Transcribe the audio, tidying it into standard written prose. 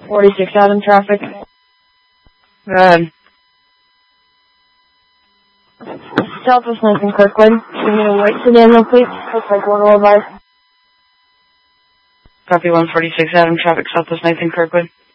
46 Adam traffic. Go ahead. Southwest 9th and Kirkwood. Give me a white sedan, though, please. Looks like one-wheel drive. Copy 146 Adam traffic, Southwest 9th and Kirkwood.